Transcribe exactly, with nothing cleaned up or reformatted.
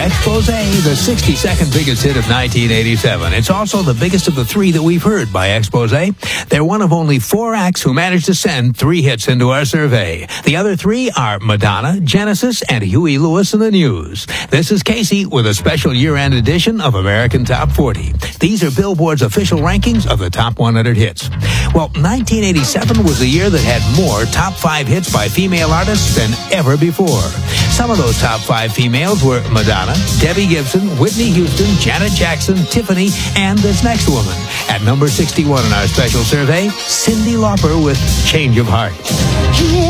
Exposé, the sixty-second biggest hit of nineteen eighty-seven. It's also the biggest of the three that we've heard by Exposé. They're one of only four acts who managed to send three hits into our survey. The other three are Madonna, Genesis, and Huey Lewis and the News. This is Casey with a special year-end edition of American Top forty. These are Billboard's official rankings of the top one hundred hits. Well, nineteen eighty-seven was the year that had more top five hits by female artists than ever before. Some of those top five females were Madonna, Debbie Gibson, Whitney Houston, Janet Jackson, Tiffany, and this next woman. At number sixty-one in our special survey, Cyndi Lauper with Change of Heart.